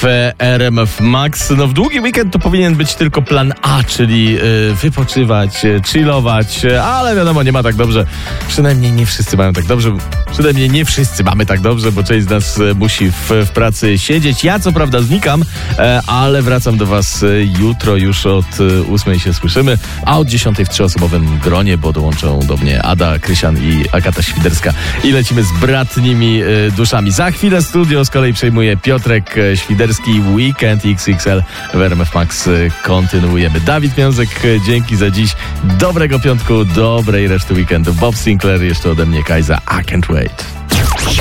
w RMF Max. No w długi weekend to powinien być tylko plan A, czyli wypoczywać, chillować, ale wiadomo, nie ma tak dobrze. Przynajmniej nie wszyscy mają tak dobrze. Przynajmniej nie wszyscy mamy tak dobrze, bo część z nas musi w pracy siedzieć. Ja co prawda znikam, ale wracam do was jutro, już od 8 się słyszymy, a od 10 w 3-osobowym gronie, bo dołączą do mnie Ada Krysian i Agata Świderska i lecimy z bratnimi duszami. Za chwilę studio z kolei przejmuje Piotrek Świderski. Weekend XXL w RMF Max kontynuujemy. Dawid Miązek, dzięki za dziś. Dobrego piątku, dobrej reszty weekendu. Bob Sinclair, jeszcze ode mnie Kajza. I can't wait.